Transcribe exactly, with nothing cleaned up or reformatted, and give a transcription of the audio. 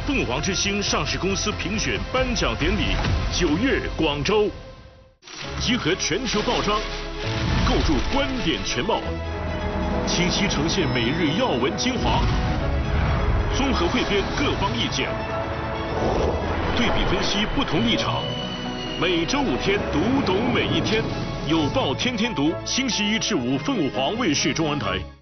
凤凰之星上市公司评选颁奖典礼，九月广州，集合全球报章，构筑观点全貌，清晰呈现每日要闻精华，综合汇编各方意见，对比分析不同立场。每周五天，读懂每一天。有报天天读，星期一至五凤凰卫视中文台。